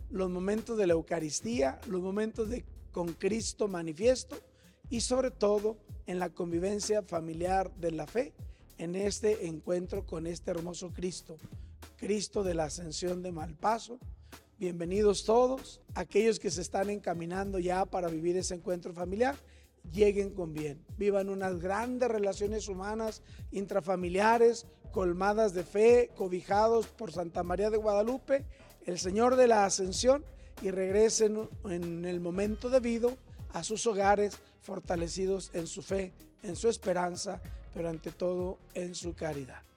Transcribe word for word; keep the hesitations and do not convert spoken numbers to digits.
los momentos de la Eucaristía, los momentos de con Cristo manifiesto y sobre todo en la convivencia familiar de la fe, en este encuentro con este hermoso Cristo, Cristo de la Ascensión de Malpaso. Bienvenidos todos, aquellos que se están encaminando ya para vivir ese encuentro familiar, lleguen con bien, vivan unas grandes relaciones humanas, intrafamiliares, colmadas de fe, cobijados por Santa María de Guadalupe, el Señor de la Ascensión, y regresen en el momento debido a sus hogares, fortalecidos en su fe, en su esperanza, pero ante todo en su caridad.